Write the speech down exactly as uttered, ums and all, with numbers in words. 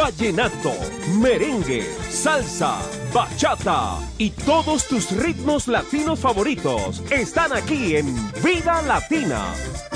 vallenato, merengue, salsa, bachata y todos tus ritmos latinos favoritos están aquí en Vida Latina.